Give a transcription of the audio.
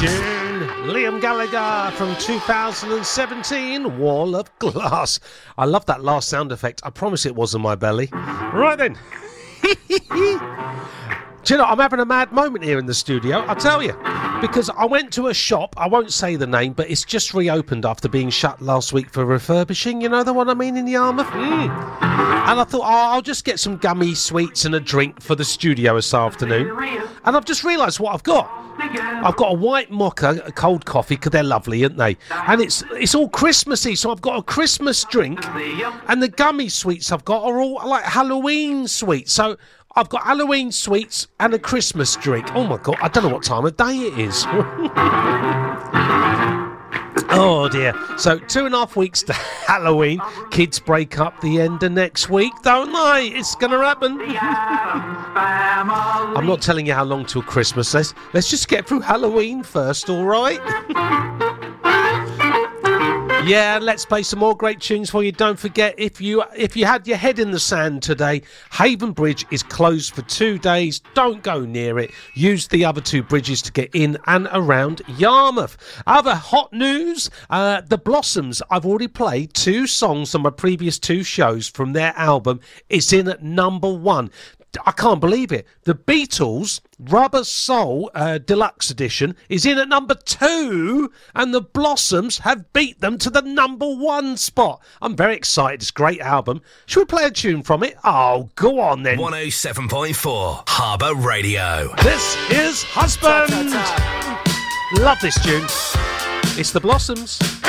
tune. Liam Gallagher from 2017, Wall of Glass. I love that last sound effect. I promise it wasn't my belly. Right then. Do you know, I'm having a mad moment here in the studio, I'll tell you. Because I went to a shop, I won't say the name, but it's just reopened after being shut last week for refurbishing. You know the one I mean, in Yarmouth? And I thought, I'll just get some gummy sweets and a drink for the studio this afternoon. And I've just realised what I've got. I've got a white mocha, a cold coffee, because they're lovely, aren't they? And it's all Christmassy, so I've got a Christmas drink, and the gummy sweets I've got are all like Halloween sweets. So I've got Halloween sweets and a Christmas drink. Oh my God, I don't know what time of day it is. Oh dear. So 2.5 weeks to Halloween. Kids break up the end of next week, don't they? It's going to happen. I'm not telling you how long till Christmas. Let's just get through Halloween first, all right? Yeah, let's play some more great tunes for you. Don't forget, if you had your head in the sand today, Haven Bridge is closed for 2 days. Don't go near it. Use the other 2 bridges to get in and around Yarmouth. Other hot news, The Blossoms. I've already played 2 songs on my previous 2 shows from their album. It's in at number 1. I can't believe it. The Beatles' Rubber Soul Deluxe Edition is in at number 2, and the Blossoms have beat them to the number 1 spot. I'm very excited. It's a great album. Should we play a tune from it? Oh, go on then. 107.4 Harbour Radio. This is Husband. Love this tune. It's the Blossoms.